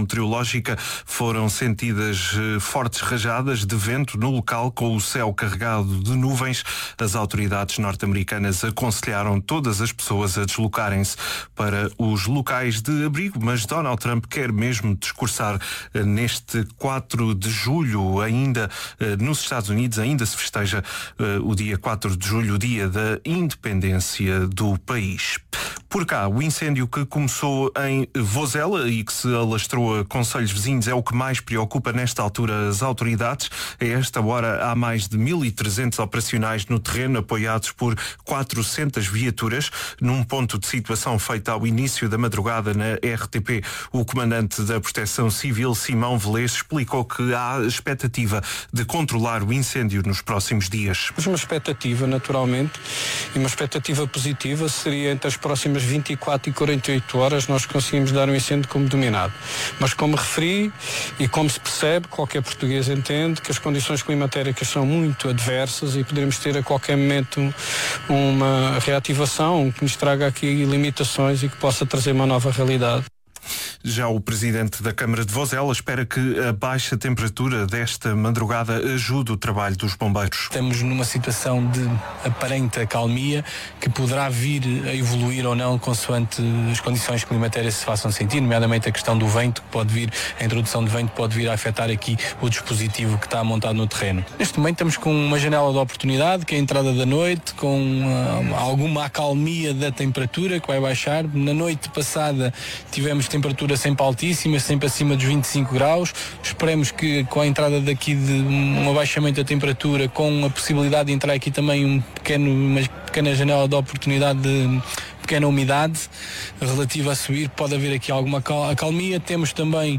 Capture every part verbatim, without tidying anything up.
meteorológica, foram sentidas fortes rajadas de vento no local, com o céu carregado de nuvens. As autoridades norte-americanas aconselharam todas as pessoas a deslocarem-se para os locais de abrigo, mas Donald Trump quer mesmo discursar neste quatro de julho, ainda nos Estados Unidos, ainda se festeja o dia quatro de julho, o dia da independência do país. Por cá, o incêndio que começou em Vozela e que se alastrou a concelhos vizinhos é o que mais preocupa nesta altura as autoridades. A esta hora há mais de mil e trezentos operacionais no terreno, apoiados por quatrocentas viaturas. Num ponto de situação feito ao início da madrugada na R T P, o comandante da Proteção Civil, Simão Velez, explicou que há expectativa de controlar o incêndio nos próximos dias. Mas uma expectativa, naturalmente, e uma expectativa positiva seria entre as próximas vinte e quatro e quarenta e oito horas nós conseguimos dar um incêndio como dominado. Mas como referi e como se percebe, qualquer português entende que as condições climatéricas são muito adversas e poderemos ter a qualquer momento uma reativação que nos traga aqui limitações e que possa trazer uma nova realidade. Já o presidente da Câmara de Vozela espera que a baixa temperatura desta madrugada ajude o trabalho dos bombeiros. Estamos numa situação de aparente acalmia que poderá vir a evoluir ou não consoante as condições climatéricas se façam sentir, nomeadamente a questão do vento, que pode vir, a introdução de vento pode vir a afetar aqui o dispositivo que está montado no terreno. Neste momento estamos com uma janela de oportunidade, que é a entrada da noite, com uh, alguma acalmia da temperatura que vai baixar. Na noite passada tivemos temperatura sempre altíssima, sempre acima dos vinte e cinco graus. Esperemos que com a entrada daqui de um abaixamento da temperatura, com a possibilidade de entrar aqui também um pequeno, uma pequena janela de oportunidade de pequena umidade relativa a subir, pode haver aqui alguma acalmia. Temos também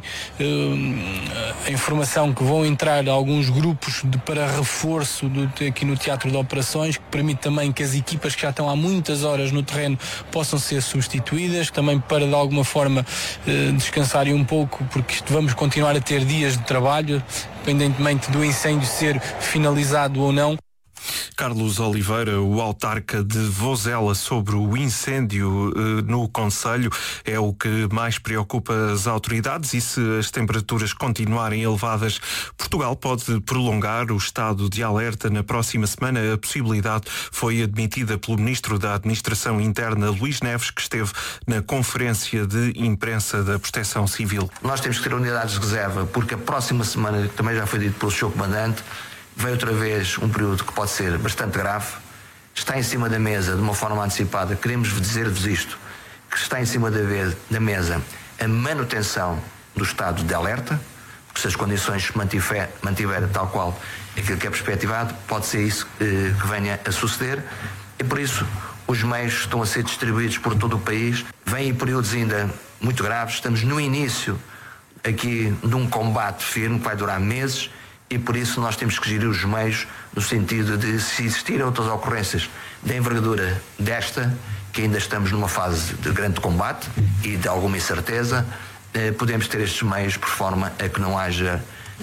uh, a informação que vão entrar alguns grupos de, para reforço do, aqui no Teatro de Operações, que permite também que as equipas que já estão há muitas horas no terreno possam ser substituídas, também para de alguma forma uh, descansarem um pouco, porque vamos continuar a ter dias de trabalho, independentemente do incêndio ser finalizado ou não. Carlos Oliveira, o autarca de Vozela, sobre o incêndio eh, no concelho, é o que mais preocupa as autoridades, e se as temperaturas continuarem elevadas, Portugal pode prolongar o estado de alerta na próxima semana. A possibilidade foi admitida pelo Ministro da Administração Interna, Luís Neves, que esteve na conferência de imprensa da Proteção Civil. Nós temos que ter unidades de reserva, porque a próxima semana, também já foi dito pelo senhor Comandante, vem outra vez um período que pode ser bastante grave. Está em cima da mesa, de uma forma antecipada, queremos dizer-vos isto, que está em cima da, vez, da mesa a manutenção do estado de alerta, porque se as condições se mantiver, mantiver tal qual aquilo que é perspectivado, pode ser isso eh, que venha a suceder, e por isso os meios estão a ser distribuídos por todo o país. Vêm períodos ainda muito graves, estamos no início aqui de um combate firme que vai durar meses, e por isso nós temos que gerir os meios no sentido de, se existirem outras ocorrências da envergadura desta, que ainda estamos numa fase de grande combate e de alguma incerteza, eh, podemos ter estes meios por forma a que não haja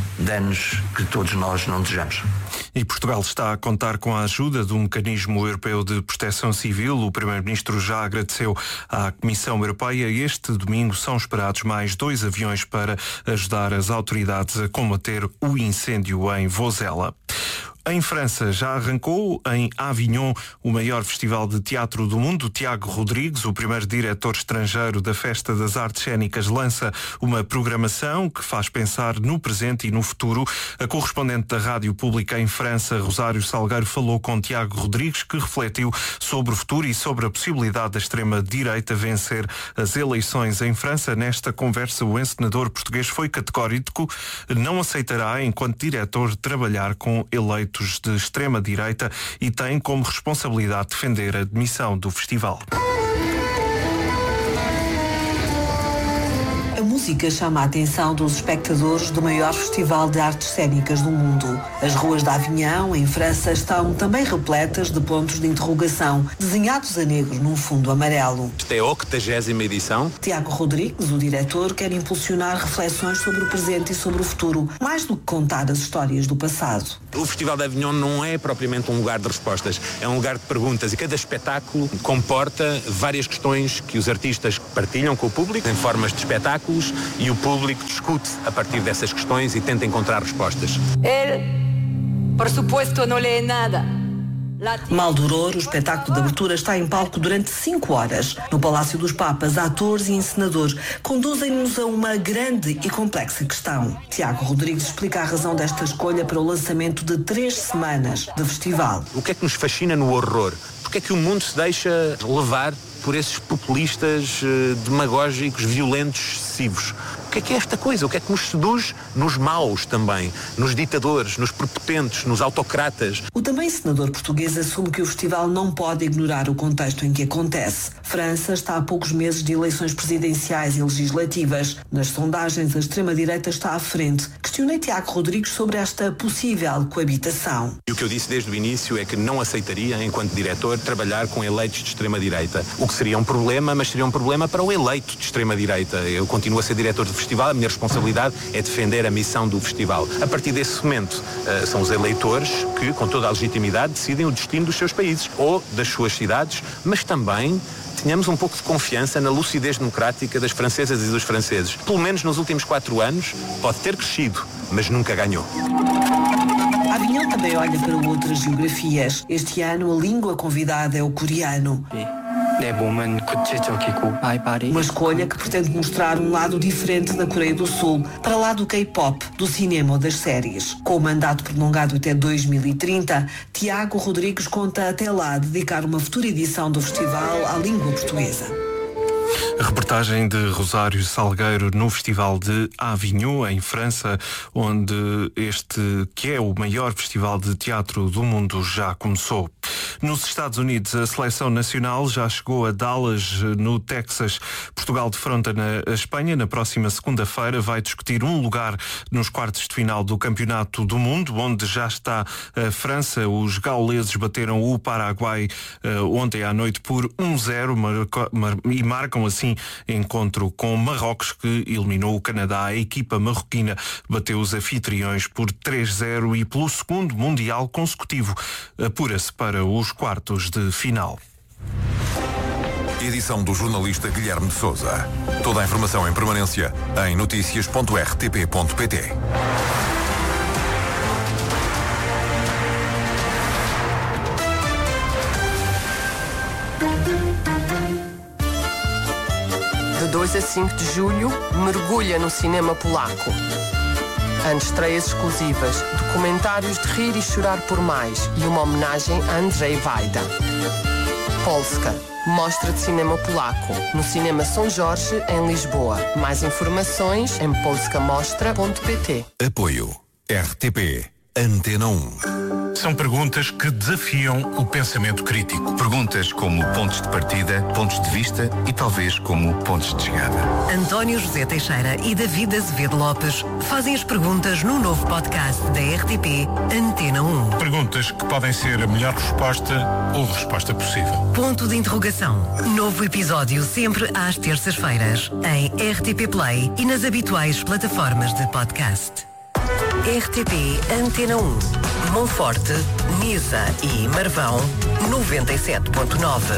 danos que todos nós não desejamos. E Portugal está a contar com a ajuda do Mecanismo Europeu de Proteção Civil. O Primeiro-Ministro já agradeceu à Comissão Europeia. Este domingo são esperados mais dois aviões para ajudar as autoridades a combater o incêndio em Vozela. Em França já arrancou em Avignon o maior festival de teatro do mundo. Tiago Rodrigues, o primeiro diretor estrangeiro da Festa das Artes Cênicas, lança uma programação que faz pensar no presente e no futuro. A correspondente da Rádio Pública em França, Rosário Salgueiro, falou com Tiago Rodrigues, que refletiu sobre o futuro e sobre a possibilidade da extrema-direita vencer as eleições em França. Nesta conversa, o encenador português foi categórico: não aceitará, enquanto diretor, trabalhar com eleitos de extrema-direita, e tem como responsabilidade defender a demissão do festival. A música chama a atenção dos espectadores do maior festival de artes cênicas do mundo. As ruas de Avignon, em França, estão também repletas de pontos de interrogação, desenhados a negro num fundo amarelo. Esta é a octagésima edição. Tiago Rodrigues, o diretor, quer impulsionar reflexões sobre o presente e sobre o futuro, mais do que contar as histórias do passado. O Festival de Avignon não é propriamente um lugar de respostas, é um lugar de perguntas, e cada espetáculo comporta várias questões que os artistas partilham com o público em formas de espetáculos, e o público discute a partir dessas questões e tenta encontrar respostas. Ele, por supuesto, não lê nada. Maldoror, o espetáculo de abertura, está em palco durante cinco horas. No Palácio dos Papas, atores e encenadores conduzem-nos a uma grande e complexa questão. Tiago Rodrigues explica a razão desta escolha para o lançamento de três semanas de festival. O que é que nos fascina no horror? Porque é que o mundo se deixa levar por esses populistas uh, demagógicos, violentos, excessivos? O que é que é esta coisa? O que é que nos seduz nos maus também? Nos ditadores, nos prepotentes, nos autocratas? O também senador português assume que o festival não pode ignorar o contexto em que acontece. França está a poucos meses de eleições presidenciais e legislativas. Nas sondagens, a extrema-direita está à frente. Questionei Tiago Rodrigues sobre esta possível coabitação. E o que eu disse desde o início é que não aceitaria, enquanto diretor, trabalhar com eleitos de extrema-direita. O que seria um problema, mas seria um problema para o eleito de extrema-direita. Eu continuo a ser diretor do festival, a minha responsabilidade é defender a missão do festival. A partir desse momento, uh, são os eleitores que, com toda a legitimidade, decidem o destino dos seus países ou das suas cidades, mas também tenhamos um pouco de confiança na lucidez democrática das francesas e dos franceses. Pelo menos nos últimos quatro anos, pode ter crescido, mas nunca ganhou. Avignon também olha para outras geografias. Este ano, a língua convidada é o coreano. Uma escolha que pretende mostrar um lado diferente da Coreia do Sul, para lá do K-pop, do cinema ou das séries. Com o mandato prolongado até dois mil e trinta, Tiago Rodrigues conta até lá dedicar uma futura edição do festival à língua portuguesa. A reportagem de Rosário Salgueiro no Festival de Avignon, em França, onde este, que é o maior festival de teatro do mundo, já começou. Nos Estados Unidos, a seleção nacional já chegou a Dallas, no Texas. Portugal defronta na Espanha. Na próxima segunda-feira vai discutir um lugar nos quartos de final do Campeonato do Mundo, onde já está a França. Os gauleses bateram o Paraguai uh, ontem à noite por um zero e marcam assim encontro com Marrocos, que eliminou o Canadá. A equipa marroquina bateu os anfitriões por três zero e pelo segundo Mundial consecutivo apura-se para os quartos de final. Edição do jornalista Guilherme de Sousa. Toda a informação em permanência em notícias ponto r t p ponto p t. De dois a cinco de julho, mergulha no cinema polaco. Antestreias exclusivas, documentários de rir e chorar por mais e uma homenagem a Andrzej Wajda. Polska, mostra de cinema polaco, no Cinema São Jorge, em Lisboa. Mais informações em polska mostra ponto p t. Apoio R T P Antena um. São perguntas que desafiam o pensamento crítico. Perguntas como pontos de partida, pontos de vista e talvez como pontos de chegada. António José Teixeira e David Azevedo Lopes fazem as perguntas no novo podcast da R T P Antena um. Perguntas que podem ser a melhor resposta ou a resposta possível. Ponto de interrogação. Novo episódio sempre às terças-feiras em R T P Play e nas habituais plataformas de podcast. R T P Antena um. Monforte, Nisa e Marvão, noventa e sete ponto nove.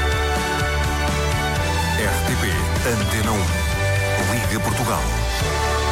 R T P Antena um. Liga Portugal.